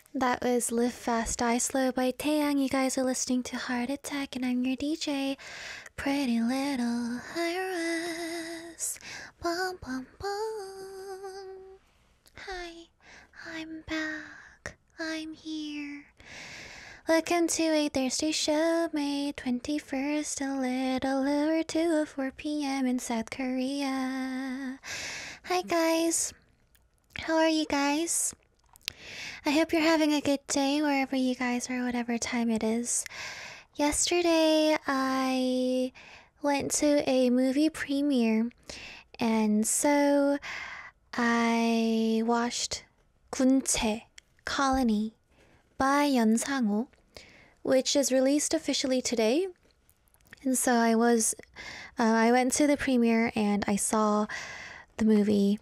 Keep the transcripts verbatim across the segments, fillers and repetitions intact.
That was Live Fast, Die Slow by Taeyang. You guys are listening to Heart Attack, and I'm your D J, Pretty Little Iris. Bum, bum, bum. Hi, I'm back. I'm here. Welcome to a Thursday show, May twenty-first, a little over two or four p m in South Korea. Hi, guys. How are you guys? I hope you're having a good day wherever you guys are, whatever time it is. Yesterday, I went to a movie premiere, and so I watched 군체, Colony by Yeon Sang-ho, which is released officially today. And so I was, uh, I went to the premiere and I saw the movie.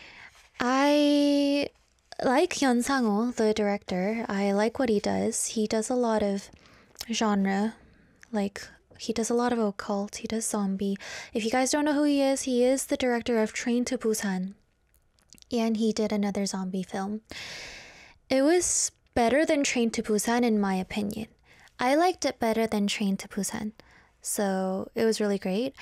I like Yeon Sang-ho, the director. I like what he does. He does a lot of genre, like he does a lot of occult, he does zombie. If you guys don't know who he is, he is the director of Train to Busan, and he did another zombie film. It was better than Train to Busan in my opinion. I liked it better than Train to Busan, so it was really great.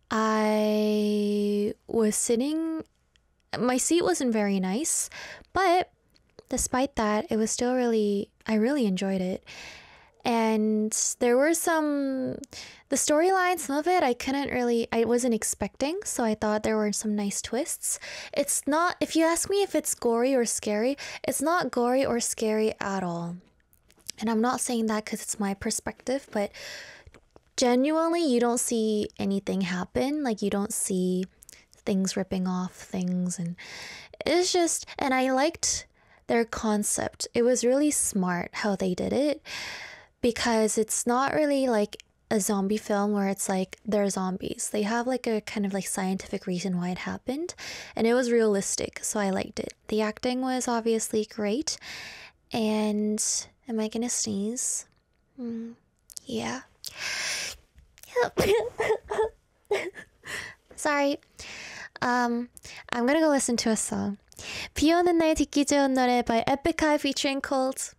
I was sitting, my seat wasn't very nice, but despite that, it was still really, I really enjoyed it. And there were some, the storyline, some of it I couldn't really, I wasn't expecting, so I thought there were some nice twists. It's not, if you ask me if it's gory or scary, it's not gory or scary at all. And I'm not saying that because it's my perspective, but genuinely you don't see anything happen. Like you don't see things ripping off things, and it's just, and I liked their concept. It was really smart how they did it, because it's not really like a zombie film where it's like they're zombies. They have like a kind of like scientific reason why it happened, and it was realistic, so I liked it. The acting was obviously great, and am I gonna sneeze? Mm, yeah. Sorry. Um, I'm gonna go listen to a song. 비 오는 날 듣기 좋은 노래 by Epic High featuring Cold.